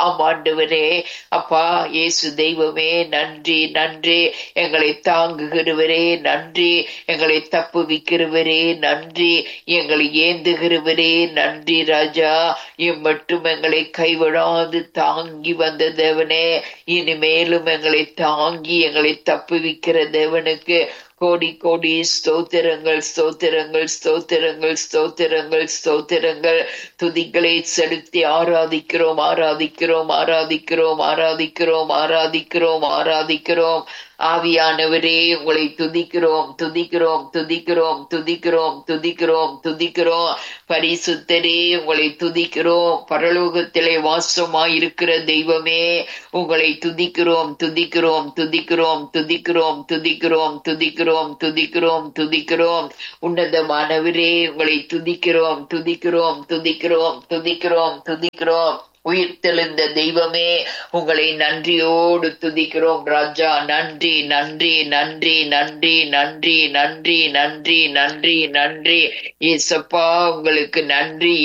ஆம் ஆண்டவரே. அப்பா இயேசு தெய்வமே நன்றி நன்றி. எங்களை தாங்குகிறவரே நன்றி. எங்களை தப்புவிக்கிறவரே நன்றி. எங்களை ஏந்துகிறவரே நன்றி ராஜா. இம்மட்டும் எங்களை கைவிடாது தாங்கி வந்த தேவனே, இனிமேலும் எங்களை தாங்கி எங்களை தப்புவிக்கிற தேவனுக்கு கோடி கோடி ஸ்தோத்திரங்கள் ஸ்தோத்திரங்கள் ஸ்தோத்திரங்கள் ஸ்தோத்திரங்கள் ஸ்தோத்திரங்கள். துதிகளை செலுத்தி ஆராதிக்கிறோம் ஆராதிக்கிறோம் ஆராதிக்கிறோம் ஆராதிக்கிறோம் ஆராதிக்கிறோம் ஆராதிக்கிறோம். ஆவியானவரே உங்களை துதிக்கிறோம் துதிக்கிறோம் துதிக்கிறோம் துதிக்கிறோம் துதிக்கிறோம் துதிக்கிறோம். பரிசுத்தரே உங்களை துதிக்கிறோம். பரலோகத்திலே வாசமாயிருக்கிற தெய்வமே உங்களை துதிக்கிறோம் துதிக்கிறோம் துதிக்கிறோம் துதிக்கிறோம் துதிக்கிறோம் துதிக்கிறோம் துதிக்கிறோம் துதிக்கிறோம். உன்னதமானவரே உங்களை துதிக்கிறோம் துதிக்கிறோம் துதிக்கிறோம் துதிக்கிறோம் துதிக்கிறோம். உயிர்த்தெழுந்த தெய்வமே உங்களை நன்றியோடு துதிக்கிறோம் ராஜா. நன்றி நன்றி நன்றி நன்றி நன்றி நன்றி நன்றி நன்றி நன்றி. இயேசப்பா உங்களுக்கு நன்றி.